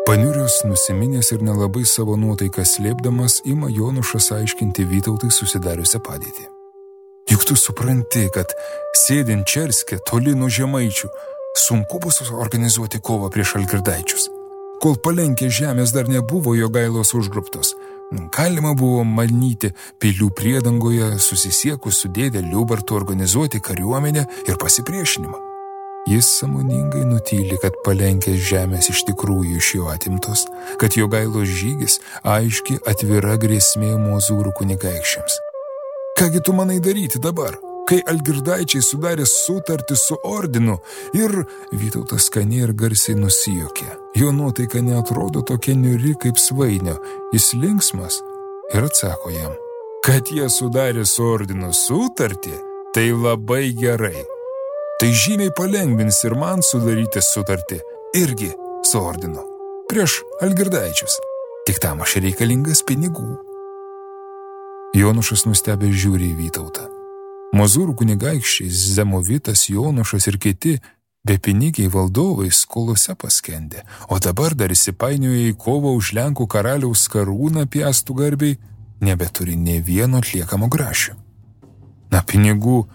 Paniurius, nusiminęs ir nelabai savo nuotaiką slėpdamas, ima Jonušas aiškinti Vytautui susidariusią padėtį. Juk tu supranti, kad sėdint Čerske toli nuo Žemaičių, sunku bus organizuoti kovą prieš Algirdaičius. Kol Palenkės žemės dar nebuvo Jogailos užgrobtos, galima buvo manyti pilių priedangoje susisiekus su dėde Liubartu organizuoti kariuomenę ir pasipriešinimą. Jis sąmoningai nutyli, kad Palenkės žemės iš tikrųjų iš jo atimtos, kad Jogailos žygis aiški atvira grėsmė Mozūrų kunigaikščiams. Kągi tu manai daryti dabar, kai Algirdaičiai sudarė sutartį su ordinu ir Vytautas skaniai ir garsiai nusijuokė. Jo nuotaika neatrodo tokia niuri kaip Svainio, jis linksmas ir atsako jam, kad jie sudarė su ordinu sutartį, tai labai gerai. Tai žymiai palengvins ir man sudaryti sutartį irgi su ordinu prieš Algirdaičius. Tik tam aš reikalingas pinigų. Jonušas nustebęs žiūri į Vytautą. Mozūrų kunigaikščiai Zemovitas, Jonušas ir kiti bepinigiai valdovai skolose paskendė, o dabar dar įsipainioja į kovą už Lenkų karaliaus karūną Piastų garbiai, nebeturi nė vieno atliekamo grašio. Na, pinigų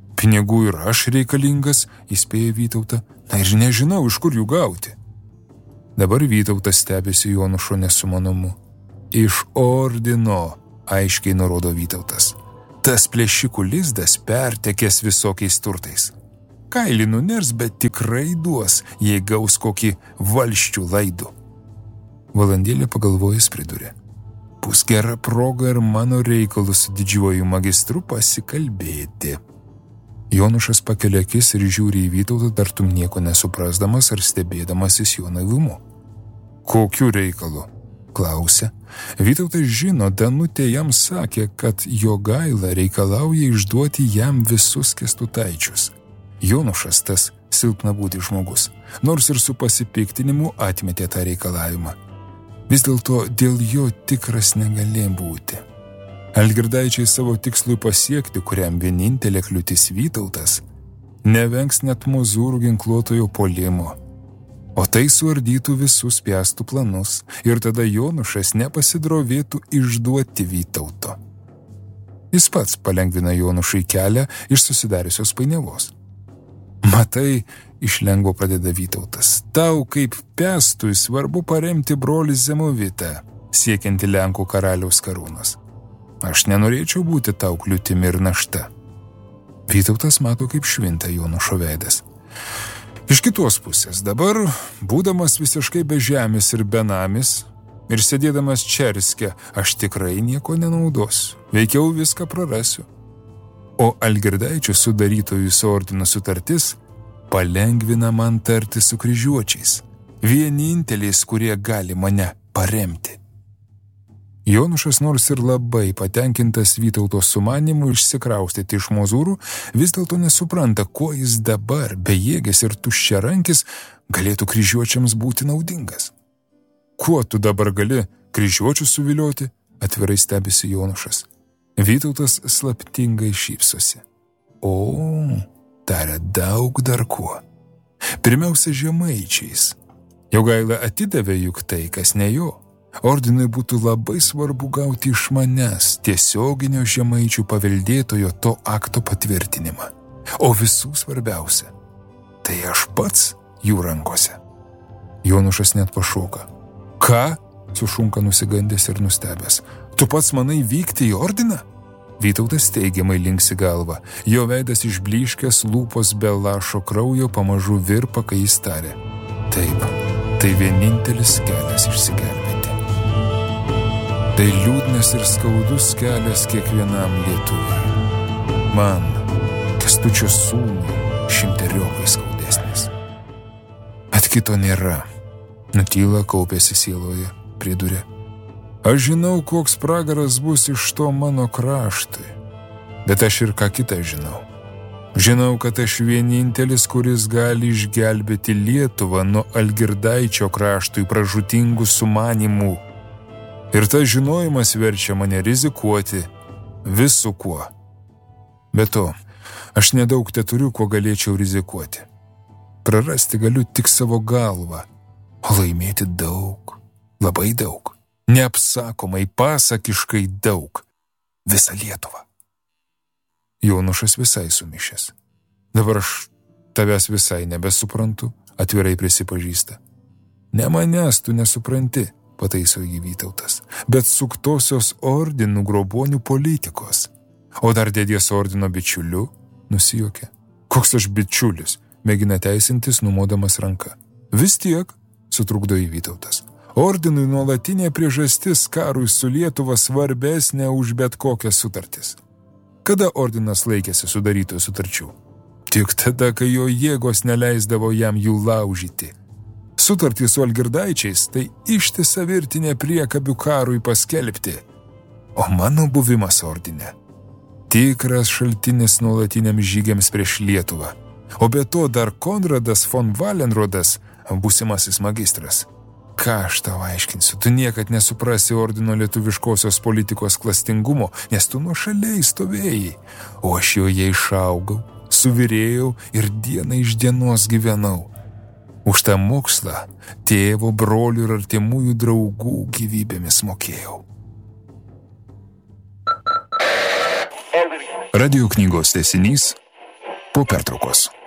ir aš reikalingas, įspėja Vytautą, na ir nežinau, iš kur jų gauti. Dabar Vytautas stebėsi Jonušo nesumanumu. Iš ordino, aiškiai nurodo Vytautas. Tas plėšikų lizdas pertekės visokiais turtais. Kailį nuners, bet tikrai duos, jei gaus kokį valščių laidų. Valandėlę pagalvojęs pridūrė. Bus gera proga ir mano reikalus su didžiuoju magistru pasikalbėti. Jonušas pakelia akis ir žiūri į Vytautą, tartum nieko nesuprasdamas ar stebėdamasis jo naivumu. Kokiu reikalu? Klausia. Vytautas žino, Danutė jam sakė, kad Jogaila reikalauja išduoti jam visus Kęstutaičius. Jonušas tas silpnabūdis žmogus, nors ir su pasipiktinimu atmetė tą reikalavimą. Vis dėlto dėl jo tikras negalė būti. Algirdaičiai savo tikslui pasiekti, kuriam vienintelė kliūtis Vytautas, nevengs net Mozūrų ginkluotojo puolimo. O tai suardytų visus Piastų planus ir tada Jonušas nepasidrovėtų išduoti Vytauto. Jis pats palengvina Jonušui kelią iš susidariusios painiavos. Matai, iš lengvo pradeda Vytautas, tau kaip Piastui svarbu paremti brolį Zemovitą, siekianti Lenkų karaliaus karūnos. Aš nenorėčiau būti tau kliūtimi ir našta. Vytautas mato, kaip švinta Jonušo veidas. Iš kitos pusės, dabar, būdamas visiškai be žemės ir benamis, ir sėdėdamas Čerske, aš tikrai nieko nenaudosiu, veikiau viską prarasiu. O Algirdaičių sudarytojų su ordinu sutartis palengvina man tarti su kryžiuočiais, vieninteliais, kurie gali mane paremti. Jonušas nors ir labai patenkintas Vytauto sumanymu išsikraustyti iš Mozūrų, vis dėlto nesupranta, kuo jis dabar, bejėgis ir tuščiarankis, galėtų kryžiuočiams būti naudingas. Kuo tu dabar gali kryžiuočius suvilioti, atvirai stebisi Jonušas. Vytautas slaptingai šypsosi. O, taria daug dar kuo. Pirmiausia, Žemaičiais. Jogaila atidavė juk tai, kas ne jo. Ordinui būtų labai svarbu gauti iš manęs tiesioginio Žemaičių paveldėtojo to akto patvirtinimą. O visų svarbiausia, tai aš pats jų rankose. Jonušas net pašoka. Ką? Sušunka nusigandęs ir nustebęs. Tu pats manai vykti į ordiną? Vytautas teigiamai linksi galvą. Jo veidas išblyškęs, lūpos be lašo kraujo pamažu virpa, kai jis tarė. Taip, tai vienintelis kelias išsigelbėti. Tai liūdnas ir skaudus kelias kiekvienam lietuviui. Man, Kęstučio sūnui, 100 skaudesnis. Bet kito nėra. Nutyla, kaupėsi sieloje, pridūrė. Aš žinau, koks pragaras bus iš to mano kraštui. Bet aš ir ką kitą žinau. Žinau, kad aš vienintelis, kuris gali išgelbėti Lietuvą nuo Algirdaičio kraštui pražūtingų sumanimų. Ir tas žinojimas verčia mane rizikuoti visu kuo. Be to, aš nedaug teturiu, kuo galėčiau rizikuoti. Prarasti galiu tik savo galvą, o laimėti daug. Labai daug. Neapsakomai, pasakiškai daug. Visą Lietuvą. Jonušas visai sumišęs. Dabar aš tavęs visai nebesuprantu, atvirai prisipažįsta. Ne manęs tu nesupranti, pataiso jį Vytautas, bet suktosios ordinų grobonių politikos. O dar dėdės ordino bičiuliu, nusijuokė. Koks aš bičiulis, mėgina teisintis, numodamas ranką. Vis tiek, sutrukdo į Vytautas. Ordinui nuolatinė priežastis karui su Lietuva svarbesnė už bet kokias sutartis. Kada ordinas laikėsi sudarytų sutarčių? Tik tada, kai jo jėgos neleisdavo jam jų laužyti. Sutartys su Algirdaičiais tai ištisa virtinė priekabių karui paskelbti. O mano buvimas ordine tikras šaltinis nuolatiniams žygiams prieš Lietuvą. O be to dar Konradas von Valenrodas, būsimasis magistras. Ką aš tau aiškinsiu, tu niekad nesuprasi ordino lietuviškosios politikos klastingumo, nes tu nuošaliai stovėjai, o aš joje išaugau, suvirėjau ir dieną iš dienos gyvenau. Už tą mokslą tėvo, brolių ir artimųjų draugų gyvybėmis mokėjau. Radio knygos tęsinys po pertraukos.